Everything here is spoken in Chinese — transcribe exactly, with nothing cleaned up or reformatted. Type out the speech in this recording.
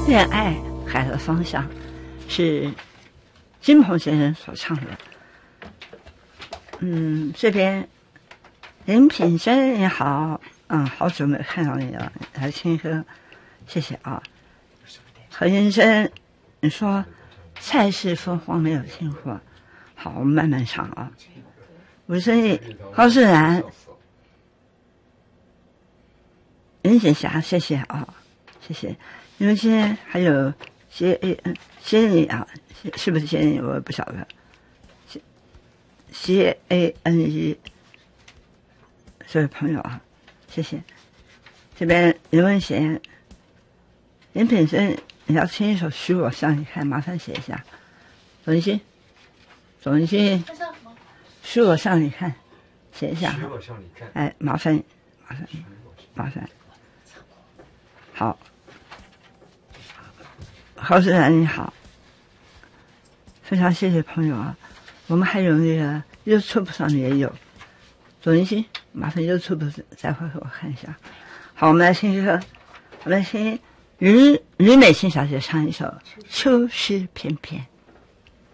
恋爱海的方向，是金鹏先生所唱的。嗯，这边林品珍你好，嗯，好久没看到你了，来听歌，谢谢啊。何先生，你说菜市风光没有听过，好，我们慢慢唱啊。吴声义、高世然、林锦霞，谢谢啊，谢谢。因为今天还有 J A N 仙女啊，是不是仙女？我也不晓得。C A N E 这位朋友啊，谢谢。这边林文贤、林品珍，你要听一首《许我向你看》，麻烦写一下。左文新，左文新，许我向你看，写一下。许我向你看。哎，麻烦，麻烦，麻烦。好。郝世然你好，非常谢谢朋友啊。我们还有那个 YouTube 上面也有左文新，麻烦 YouTube 再会给我看一下。好，我们来听一个，我们来听于于美琴小姐唱一首《秋诗翩翩》。